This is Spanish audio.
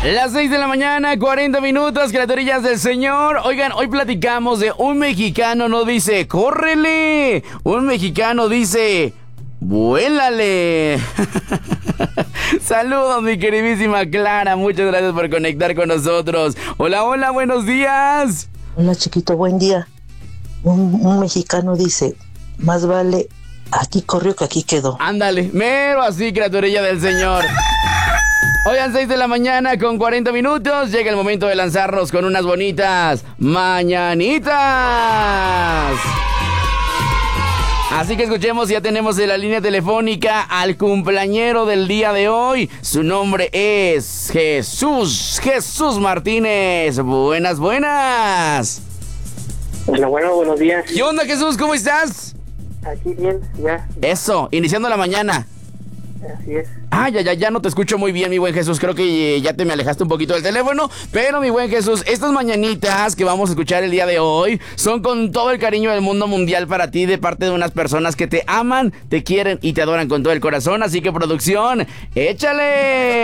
Las 6 de la mañana, 40 minutos, criaturillas del Señor. Oigan, hoy platicamos de un mexicano no dice, ¡córrele! Un mexicano dice, ¡vuélale! Saludos, mi queridísima Clara. Muchas gracias por conectar con nosotros. Hola, hola, buenos días. Hola, chiquito, buen día. Un mexicano dice, más vale aquí corrió que aquí quedó. Ándale, mero así, criaturilla del Señor. Oigan, 6 de la mañana con 40 minutos. Llega el momento de lanzarnos con unas bonitas mañanitas. Así que escuchemos, ya tenemos en la línea telefónica al cumpleañero del día de hoy. Su nombre es Jesús Martínez. Buenas, buenas. Bueno, buenos días. ¿Qué onda, Jesús? ¿Cómo estás? Aquí bien, ya. Eso, iniciando la mañana. Así es. Ya no te escucho muy bien, mi buen Jesús. Creo que ya te me alejaste un poquito del teléfono. Pero, mi buen Jesús, estas mañanitas que vamos a escuchar el día de hoy son con todo el cariño del mundo mundial para ti, de parte de unas personas que te aman, te quieren y te adoran con todo el corazón. Así que, producción, ¡échale!